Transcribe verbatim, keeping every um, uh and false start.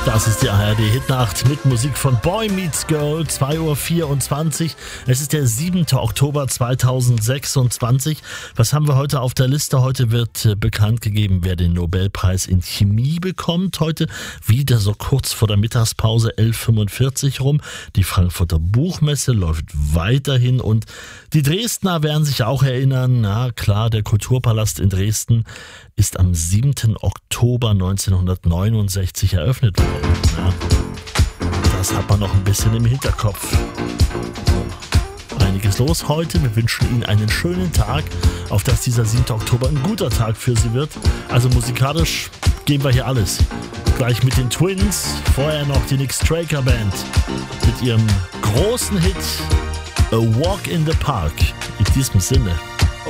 Das ist die A R D-Hitnacht mit Musik von Boy Meets Girl, zwei Uhr vierundzwanzig. Es ist der siebente Oktober zweitausendsechsundzwanzig. Was haben wir heute auf der Liste? Heute wird äh, bekannt gegeben, wer den Nobelpreis in Chemie bekommt. Heute wieder so kurz vor der Mittagspause, elf Uhr fünfundvierzig rum. Die Frankfurter Buchmesse läuft weiterhin und die Dresdner werden sich auch erinnern. Na klar, der Kulturpalast in Dresden ist am siebten Oktober neunzehnhundertneunundsechzig eröffnet worden. Ja, das hat man noch ein bisschen im Hinterkopf. Einiges los heute. Wir wünschen Ihnen einen schönen Tag, auf dass dieser siebte Oktober ein guter Tag für Sie wird. Also musikalisch geben wir hier alles. Gleich mit den Twins, vorher noch die Nick Straker Band mit ihrem großen Hit A Walk in the Park. In diesem Sinne.